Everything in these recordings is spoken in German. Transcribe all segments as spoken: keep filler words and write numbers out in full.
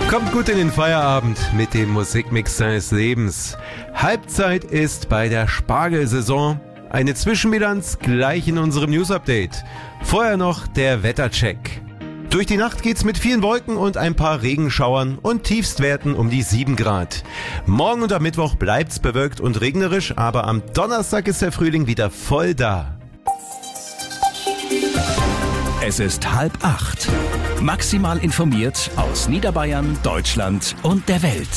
Kommt gut in den Feierabend mit dem Musikmix seines Lebens. Halbzeit ist bei der Spargelsaison. Eine Zwischenbilanz gleich in unserem News-Update. Vorher noch der Wettercheck. Durch die Nacht geht's mit vielen Wolken und ein paar Regenschauern und Tiefstwerten um die sieben Grad. Morgen und am Mittwoch bleibt's bewölkt und regnerisch, aber am Donnerstag ist der Frühling wieder voll da. Es ist halb acht. Maximal informiert aus Niederbayern, Deutschland und der Welt.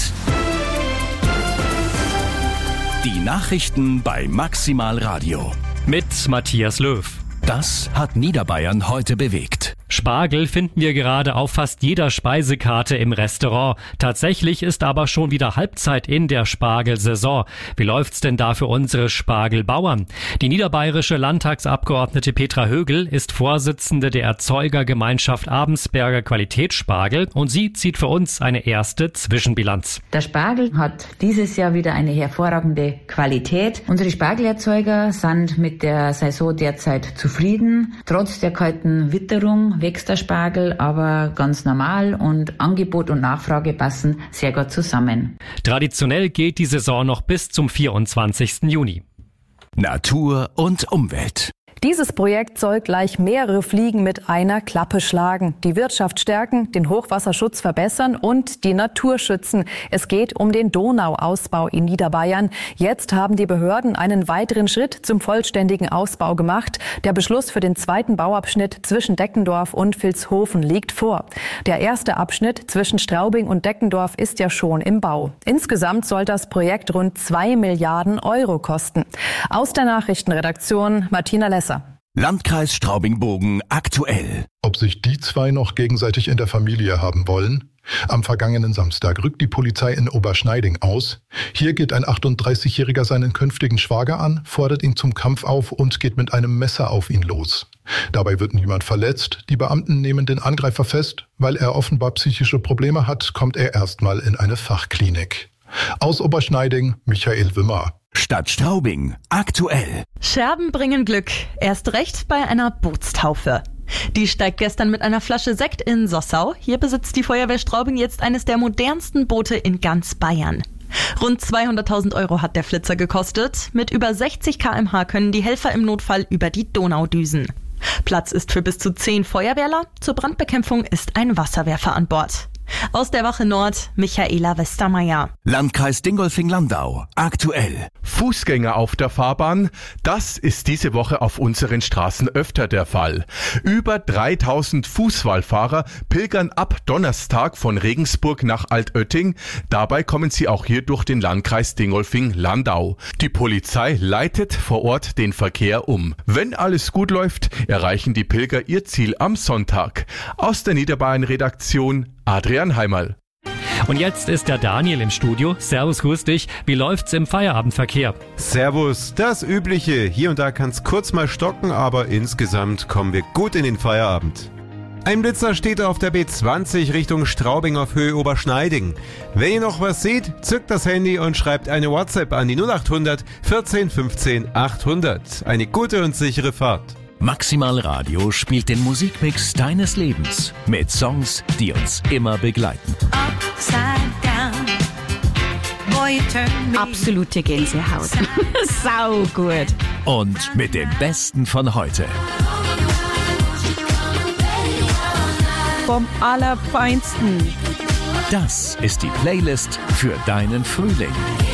Die Nachrichten bei Maximal Radio. Mit Matthias Löw. Das hat Niederbayern heute bewegt. Spargel finden wir gerade auf fast jeder Speisekarte im Restaurant. Tatsächlich ist aber schon wieder Halbzeit in der Spargelsaison. Wie läuft's denn da für unsere Spargelbauern? Die niederbayerische Landtagsabgeordnete Petra Högel ist Vorsitzende der Erzeugergemeinschaft Abensberger Qualitätsspargel und sie zieht für uns eine erste Zwischenbilanz. Der Spargel hat dieses Jahr wieder eine hervorragende Qualität. Unsere Spargelerzeuger sind mit der Saison derzeit zufrieden. Trotz der kalten Witterung wächst der Spargel aber ganz normal und Angebot und Nachfrage passen sehr gut zusammen. Traditionell geht die Saison noch bis zum vierundzwanzigsten Juni. Natur und Umwelt. Dieses Projekt soll gleich mehrere Fliegen mit einer Klappe schlagen. Die Wirtschaft stärken, den Hochwasserschutz verbessern und die Natur schützen. Es geht um den Donauausbau in Niederbayern. Jetzt haben die Behörden einen weiteren Schritt zum vollständigen Ausbau gemacht. Der Beschluss für den zweiten Bauabschnitt zwischen Deckendorf und Vilshofen liegt vor. Der erste Abschnitt zwischen Straubing und Deckendorf ist ja schon im Bau. Insgesamt soll das Projekt rund zwei Milliarden Euro kosten. Aus der Nachrichtenredaktion Martina Lesser. Landkreis Straubing-Bogen aktuell. Ob sich die zwei noch gegenseitig in der Familie haben wollen? Am vergangenen Samstag rückt die Polizei in Oberschneiding aus. Hier geht ein achtunddreißigjähriger seinen künftigen Schwager an, fordert ihn zum Kampf auf und geht mit einem Messer auf ihn los. Dabei wird niemand verletzt. Die Beamten nehmen den Angreifer fest. Weil er offenbar psychische Probleme hat, kommt er erstmal in eine Fachklinik. Aus Oberschneiding, Michael Wimmer. Stadt Straubing aktuell. Scherben bringen Glück, erst recht bei einer Bootstaufe. Die steigt gestern mit einer Flasche Sekt in Sossau. Hier besitzt die Feuerwehr Straubing jetzt eines der modernsten Boote in ganz Bayern. Rund zweihunderttausend Euro hat der Flitzer gekostet. Mit über sechzig Kilometer pro Stunde können die Helfer im Notfall über die Donau düsen. Platz ist für bis zu zehn Feuerwehrler. Zur Brandbekämpfung ist ein Wasserwerfer an Bord. Aus der Wache Nord, Michaela Westermeier. Landkreis Dingolfing-Landau aktuell. Fußgänger auf der Fahrbahn, das ist diese Woche auf unseren Straßen öfter der Fall. Über dreitausend Fußwallfahrer pilgern ab Donnerstag von Regensburg nach Altötting. Dabei kommen sie auch hier durch den Landkreis Dingolfing-Landau. Die Polizei leitet vor Ort den Verkehr um. Wenn alles gut läuft, erreichen die Pilger ihr Ziel am Sonntag. Aus der Niederbayern-Redaktion Adrian Heimerl. Und jetzt ist der Daniel im Studio. Servus, grüß dich. Wie läuft's im Feierabendverkehr? Servus, das Übliche. Hier und da kann's kurz mal stocken, aber insgesamt kommen wir gut in den Feierabend. Ein Blitzer steht auf der B zwanzig Richtung Straubing auf Höhe Oberschneiding. Wenn ihr noch was seht, zückt das Handy und schreibt eine WhatsApp an die null acht hundert vierzehn fünfzehn achthundert. Eine gute und sichere Fahrt. Maximal Radio spielt den Musikmix deines Lebens mit Songs, die uns immer begleiten. Absolute Gänsehaut. Sau gut. Und mit dem Besten von heute. Vom Allerfeinsten. Das ist die Playlist für deinen Frühling.